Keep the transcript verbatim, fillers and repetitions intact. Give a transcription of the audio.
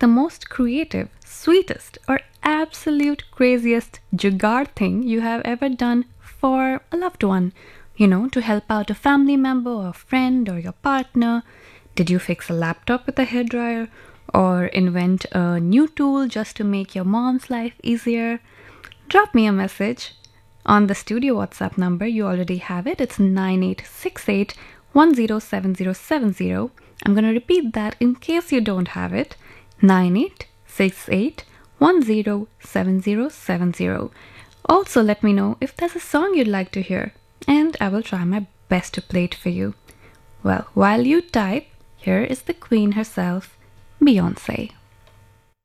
the most creative, sweetest, or absolute craziest jugaad thing you have ever done for a loved one? You know, to help out a family member or friend or your partner. Did you fix a laptop with a hairdryer? Or invent a new tool just to make your mom's life easier? Drop me a message on the studio WhatsApp number. You already have it. It's nine eight six eight, one zero seven zero seven zero. I'm going to repeat that in case you don't have it. nine eight six eight, one zero seven zero seven zero. Also, let me know if there's a song you'd like to hear, and I will try my best to play it for you. Well, while you type, here is the queen herself, Beyoncé.